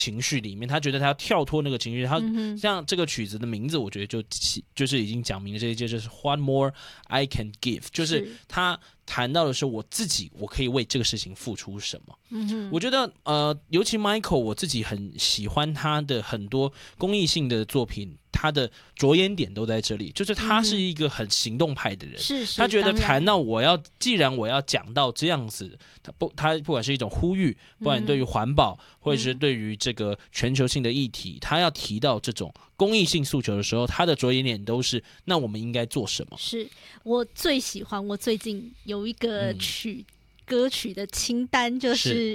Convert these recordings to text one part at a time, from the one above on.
情绪里面，他觉得他要跳脱那个情绪，他像这个曲子的名字，我觉得就是已经讲明了这一件，就是 What more I can give， 就是他谈到的是我自己，我可以为这个事情付出什么。我觉得尤其 Michael， 我自己很喜欢他的很多公益性的作品，他的着眼点都在这里，就是他是一个很行动派的人，他觉得谈到既然我要讲到这样子，他不管是一种呼吁，不管对于环保，或者是对于这个全球性的议题，他要提到这种公益性诉求的时候，他的着眼点都是那我们应该做什么。 是我最喜欢，我最近有一个歌曲的清单就是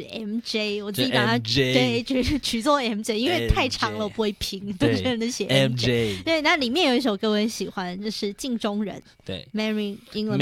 MJ， 我自己把它对就是取作 MJ， 因为太长了我不会拼，我觉得写 MJ。对，那里面有一首歌我很喜欢，就是镜中人，对 ，Man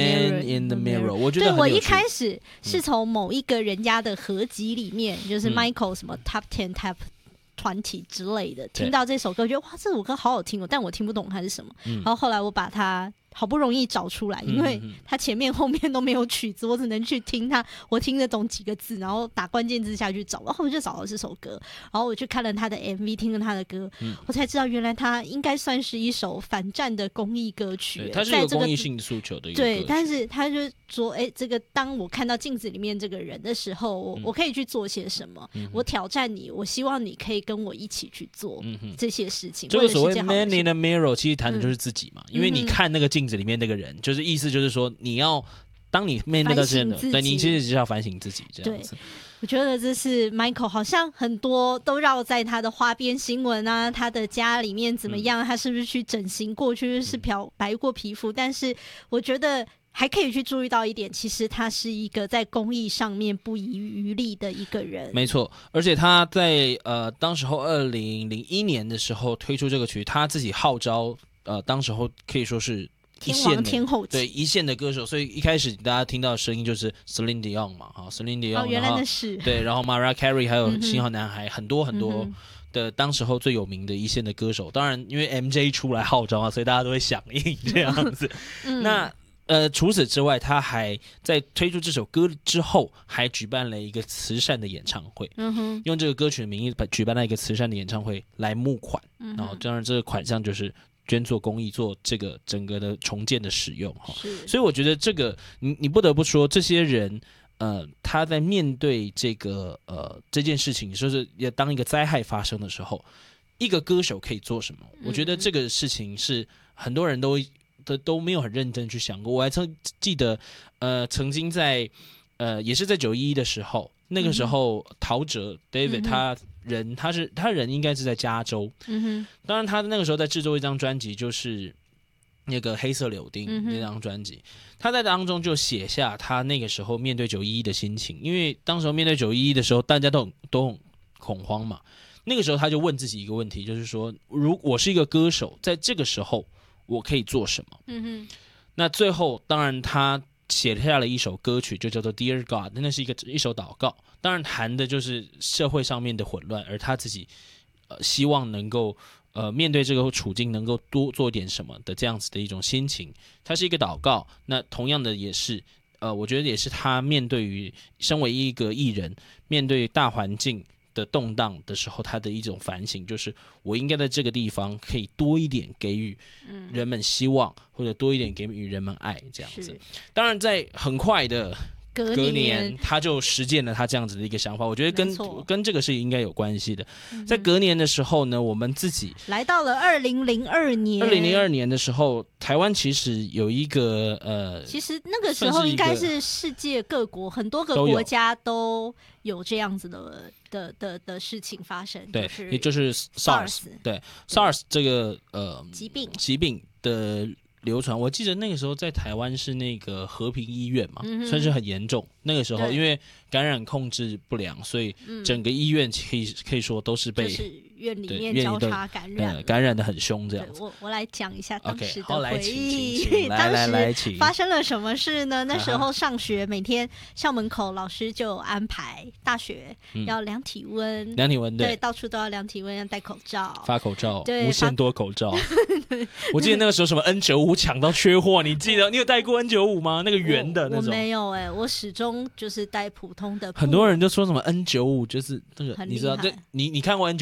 in the Mirror。我觉得对我一开始是从某一个人家的合集里面，就是 Michael 什么 Top 10、Top 20之类的，听到这首歌，觉得哇，这首歌好好听哦，但我听不懂它是什么。然后后来我把它好不容易找出来，因为他前面后面都没有曲子，我只能去听他，我听得懂几个字，然后打关键字下去找，然后我就找到这首歌，然后我去看了他的 MV， 听了他的歌，我才知道原来他应该算是一首反战的公益歌曲， 它是有公益性诉求的一个歌曲。 对，但是他就说，这个当我看到镜子里面这个人的时候，我可以去做些什么？我挑战你，我希望你可以跟我一起去做这些事情。 这个所谓 Man in the Mirror， 其实谈的就是自己嘛，因为你看那个镜子里面那个人，就是意思就是说，你要当你面对到这个，对，你其实就是要反省自己这样子。 我觉得这是 Michael 好像很多都绕在他的花边新闻啊，他的家里面怎么样，他是不是去整形过去，是白过皮肤，但是我觉得还可以去注意到一点，其实他是一个在公益上面不遗余力的一个人。 没错，而且他在当时候2001年的时候推出这个曲，他自己号召当时候可以说是天王天后级， 对一线的歌手，所以一开始大家听到的声音就是 Celine Dion 嘛，Celine Dion， 原来那是对，然后 Mariah Carey 还有新好男孩，很多很多的当时候最有名的一线的歌手，当然因为 MJ 出来号召啊，所以大家都会响应这样子。那除此之外，他还在推出这首歌之后，还举办了一个慈善的演唱会，用这个歌曲的名义举办了一个慈善的演唱会来募款，然后当然这个款项就是捐做公益，做这个整个的重建的使用。所以我觉得这个你不得不说，这些人他在面对这件事情，就是当一个灾害发生的时候，一个歌手可以做什么？我觉得这个事情是很多人都没有很认真去想过。我还记得曾经在也是在911的时候，那个时候陶喆 David 他人应该是在加州，当然他那个时候在制作一张专辑，就是那个黑色柳丁那张专辑，他在当中就写下他那个时候面对911的心情，因为当时候面对911的时候，大家都很恐慌嘛。那个时候他就问自己一个问题，就是说，如果我是一个歌手，在这个时候我可以做什么？那最后当然他写下了一首歌曲，就叫做 Dear God， 那是一首祷告，当然谈的就是社会上面的混乱，而他自己希望能够面对这个处境能够多做点什么的这样子的一种心情，它是一个祷告。那同样的也是我觉得也是他面对于身为一个艺人，面对大环境的动荡的时候，他的一种反省，就是我应该在这个地方可以多一点给予人们希望，或者多一点给予人们爱这样子。当然在很快的隔年他就实践了他这样子的一个想法，我觉得跟这个是应该有关系的。在隔年的时候呢，我们自己来到了2002年。 2002年的时候，台湾其实有一个其实那个时候应该是世界各国很多个国家都有这样子的事情发生， 对，也就是 SARS， 对 SARS 这个疾病的流传。我记得那个时候在台湾是那个和平医院嘛，算是很严重。那个时候因为感染控制不良，所以整个医院可以说都是被院里面交叉感染的很凶这样子。 我来讲一下当时的回忆。 来请发生了什么事呢？那时候上学，每天校门口老师就有安排，大学要量体温，对，到处都要量体温，要戴口罩， 发口罩，无限多口罩。我记得那个时候什么 N95 抢到缺货，你记得你有戴过 N95 吗？那个圆的那种。 我没有我始终就是戴普通的。 很多人就说什么 N95 就是那个，你知道，你看过 N95